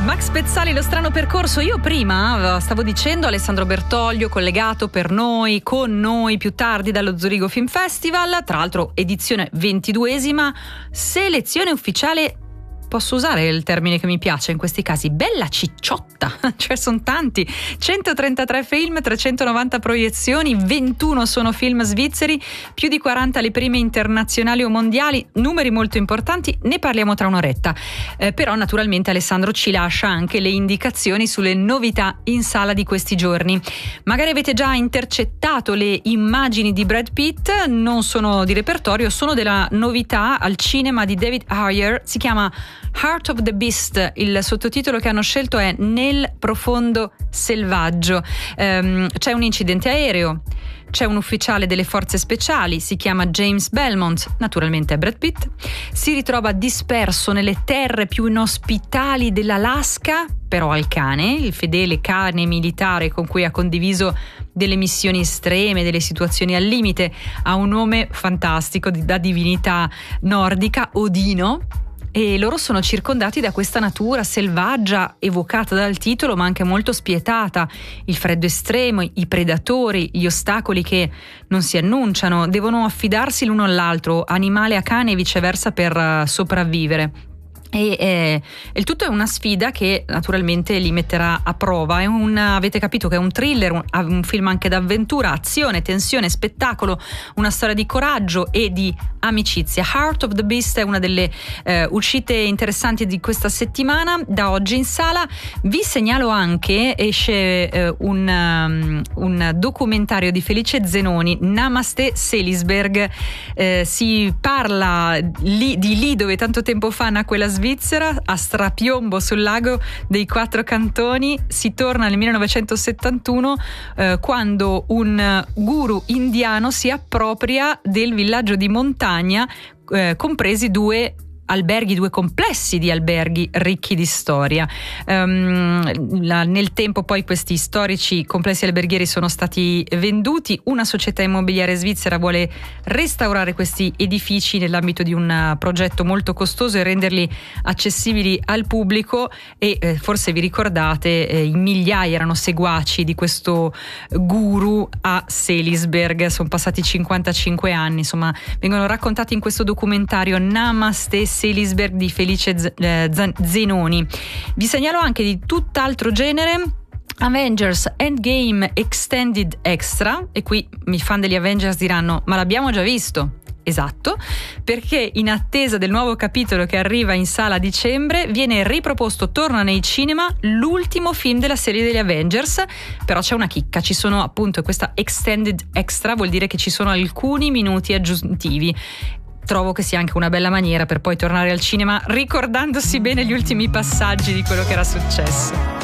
Max Pezzali, Lo strano percorso. Io prima stavo dicendo Alessandro Bertoglio collegato con noi più tardi dallo Zurigo Film Festival, tra l'altro edizione 22esima, selezione ufficiale. Posso usare il termine che mi piace in questi casi, bella cicciotta, cioè sono tanti, 133 film, 390 proiezioni, 21 sono film svizzeri, più di 40 le prime internazionali o mondiali, numeri molto importanti, ne parliamo tra un'oretta. Però naturalmente Alessandro ci lascia anche le indicazioni sulle novità in sala di questi giorni. Magari avete già intercettato le immagini di Brad Pitt, non sono di repertorio, sono della novità al cinema di David Ayer, si chiama Heart of the Beast, il sottotitolo che hanno scelto è Nel profondo selvaggio. C'è un incidente aereo, c'è un ufficiale delle forze speciali, si chiama James Belmont, naturalmente è Brad Pitt, si ritrova disperso nelle terre più inospitali dell'Alaska, però al cane, il fedele cane militare con cui ha condiviso delle missioni estreme, delle situazioni al limite, ha un nome fantastico da divinità nordica, Odino. E loro sono circondati da questa natura selvaggia evocata dal titolo, ma anche molto spietata. Il freddo estremo, i predatori, gli ostacoli che non si annunciano, devono affidarsi l'uno all'altro, animale a cane e viceversa, per sopravvivere. E il tutto è una sfida che naturalmente li metterà a prova. Avete capito che è un thriller, un film anche d'avventura, azione, tensione, spettacolo, una storia di coraggio e di amicizia. Heart of the Beast è una delle uscite interessanti di questa settimana, da oggi in sala. Vi segnalo anche, esce un documentario di Felice Zenoni, Namaste Seelisberg. Si parla di lì dove tanto tempo fa nacque la Svizzera, a strapiombo sul lago dei Quattro Cantoni. Si torna nel 1971 quando un guru indiano si appropria del villaggio di montagna, compresi due complessi di alberghi ricchi di storia. Nel tempo poi questi storici complessi alberghieri sono stati venduti. Una società immobiliare svizzera vuole restaurare questi edifici nell'ambito di un progetto molto costoso e renderli accessibili al pubblico, e forse vi ricordate, in migliaia erano seguaci di questo guru a Seelisberg. Sono passati 55 anni, insomma, vengono raccontati in questo documentario Namaste Seelisberg di Felice Zenoni. Vi segnalo anche di tutt'altro genere Avengers Endgame Extended Extra, e qui i fan degli Avengers diranno: ma l'abbiamo già visto. Esatto, perché in attesa del nuovo capitolo che arriva in sala a dicembre viene riproposto, torna nei cinema, l'ultimo film della serie degli Avengers. Però c'è una chicca, ci sono appunto questa Extended Extra, vuol dire che ci sono alcuni minuti aggiuntivi. Trovo che sia anche una bella maniera per poi tornare al cinema ricordandosi bene gli ultimi passaggi di quello che era successo.